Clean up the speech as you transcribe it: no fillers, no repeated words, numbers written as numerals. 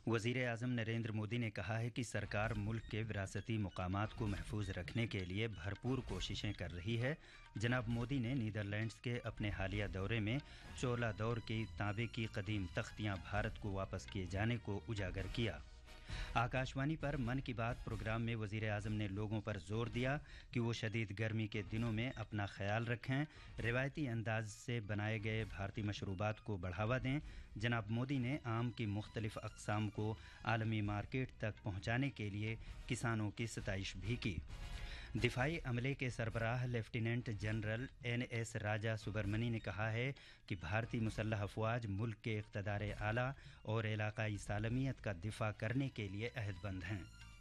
वज़ीर-ए-आज़म नरेंद्र मोदी ने कहा है कि सरकार मुल्क के विरासती मकामात को महफूज रखने के लिए भरपूर कोशिशें कर रही है। जनाब मोदी ने नीदरलैंड्स के अपने हालिया दौरे में चोला दौर की तांबे की कदीम तख्तियां भारत को वापस किए जाने को उजागर किया। आकाशवाणी पर मन की बात प्रोग्राम में वज़ीर-ए-आज़म ने लोगों पर जोर दिया कि वो शदीद गर्मी के दिनों में अपना ख्याल रखें, रिवायती अंदाज से बनाए गए भारतीय मशरूबात को बढ़ावा दें। जनाब मोदी ने आम की मुख्तलिफ अक़साम को आलमी मार्केट तक पहुँचाने के लिए किसानों की सताइश भी की। दिफाई अमले के सरबराह लेफ्टिनेंट जनरल NS राजा सुब्रमणी ने कहा है कि भारतीय मुसल्लह अफवाज मुल्क के इक़्तिदार आला और इलाकाई सालमियत का दिफा करने के लिए अहदबंद हैं।